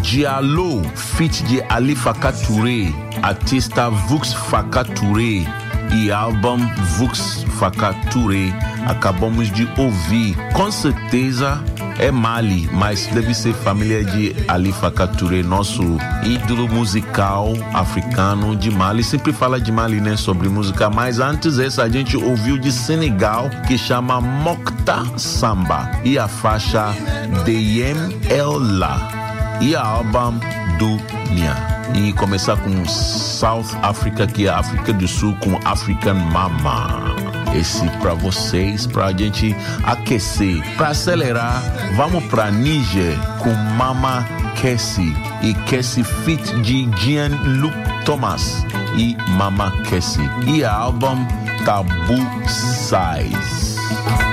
Diallo, feat de Ali Faka Touré, artista Vux Faka Touré e álbum Vux Faka Touré. Acabamos de ouvir, com certeza é Mali, mas deve ser família de Ali Faka Touré, nosso ídolo musical africano de Mali. Sempre fala de Mali, né, sobre música, mas antes essa a gente ouviu de Senegal, que chama Mokta Samba, e a faixa Deyem Ella, e a álbum Dunia. E começar com South Africa, que é a África do Sul, com African Mama. Esse pra vocês, pra gente aquecer. Pra acelerar, vamos pra Níger com Mama Kessie. E Kessie feat de Jean-Luc Thomas e Mama Kessie. E a álbum Tabu Size.